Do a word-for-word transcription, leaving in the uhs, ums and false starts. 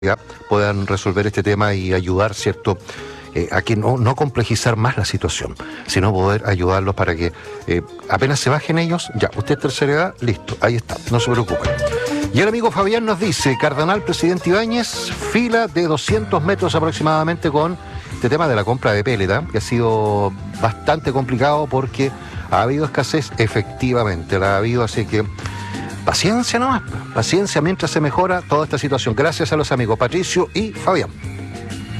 puedan resolver este tema y ayudar, ¿cierto?, eh, a que no, no complejizar más la situación, sino poder ayudarlos para que eh, apenas se bajen ellos, ya, usted es tercera edad, listo, ahí está, no se preocupen. Y el amigo Fabián nos dice, Cardenal Presidente Ibáñez, fila de doscientos metros aproximadamente con este tema de la compra de peleta, que ha sido bastante complicado porque ha habido escasez, efectivamente, la ha habido, así que paciencia nomás, paciencia mientras se mejora toda esta situación. Gracias a los amigos Patricio y Fabián.